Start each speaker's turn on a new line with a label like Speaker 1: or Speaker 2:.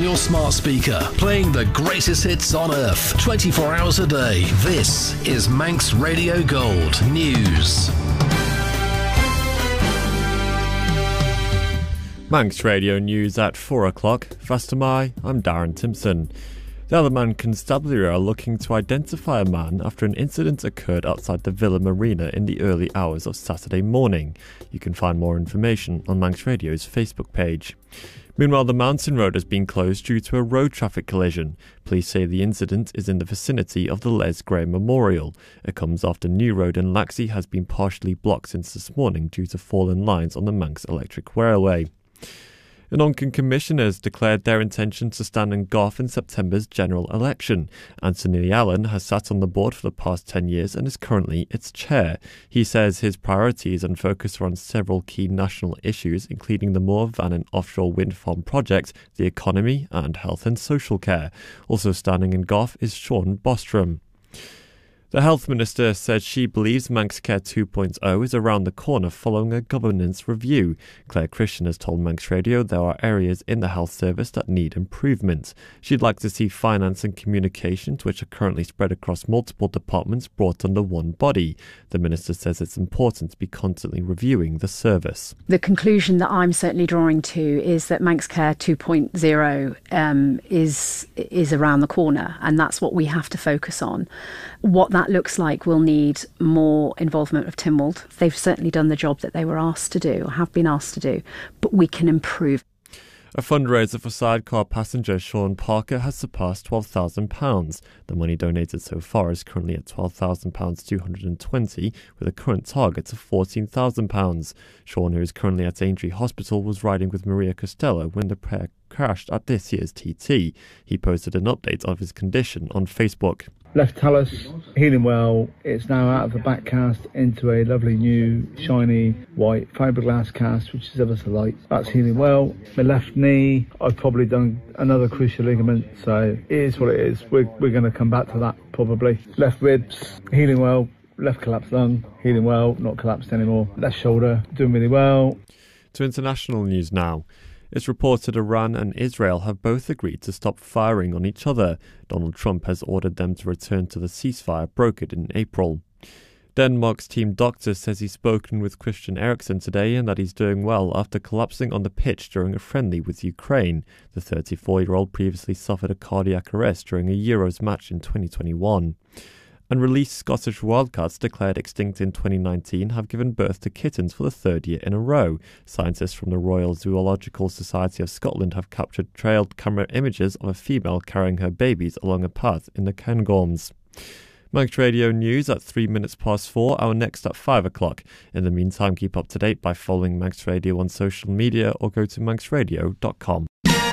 Speaker 1: your smart speaker, playing the greatest hits on earth, 24 hours a day. This is Manx Radio Gold News.
Speaker 2: Manx Radio News at 4 o'clock. Fastamai, I'm Darren Timpson. The Otherman Constabulary are looking to identify a man after an incident occurred outside the Villa Marina in the early hours of Saturday morning. You can find more information on Manx Radio's Facebook page. Meanwhile, the Mountain Road has been closed due to a road traffic collision. Police say the incident is in the vicinity of the Les Gray Memorial. It comes after New Road in Laxey has been partially blocked since this morning due to fallen lines on the Manx Electric Railway. And Oncan commissioners declared their intention to stand in Gough in September's general election. Anthony Allen has sat on the board for the past 10 years and is currently its chair. He says his priorities and focus are on several key national issues, including the Moore Vannon offshore wind farm project, the economy and health and social care. Also standing in Gough is Sean Bostrom. The Health Minister said she believes Manx Care 2.0 is around the corner following a governance review. Claire Christian has told Manx Radio there are areas in the health service that need improvement. She'd like to see finance and communications, which are currently spread across multiple departments, brought under one body. The Minister says it's important to be constantly reviewing the service.
Speaker 3: The conclusion that I'm certainly drawing to is that Manx Care 2.0 is around the corner, and that's what we have to focus on. What that looks like will need more involvement of Tynwald. They've certainly done the job that they were asked to do, or have been asked to do, but we can improve.
Speaker 2: A fundraiser for sidecar passenger Sean Parker has surpassed £12,000. The money donated so far is currently at £12,220, with a current target of £14,000. Sean, who is currently at Aintree Hospital, was riding with Maria Costello when the pair crashed at this year's TT. He posted an update of his condition on Facebook.
Speaker 4: Left talus, healing well. It's now out of the back cast into a lovely new shiny white fiberglass cast, which is ever so light. That's healing well. My left knee, I've probably done another cruciate ligament, so it is what it is. We're going to come back to that probably. Left ribs, healing well. Left collapsed lung, healing well, not collapsed anymore. Left shoulder, doing really well.
Speaker 2: To international news now. It's reported Iran and Israel have both agreed to stop firing on each other. Donald Trump has ordered them to return to the ceasefire brokered in April. Denmark's team doctor says he's spoken with Christian Eriksen today and that he's doing well after collapsing on the pitch during a friendly with Ukraine. The 34-year-old previously suffered a cardiac arrest during a Euros match in 2021. And released Scottish wildcats declared extinct in 2019 have given birth to kittens for the third year in a row. Scientists from the Royal Zoological Society of Scotland have captured trailed camera images of a female carrying her babies along a path in the Cairngorms. Manx Radio News at 3 minutes past 4, our next at 5 o'clock. In the meantime, keep up to date by following Manx Radio on social media or go to manxradio.com.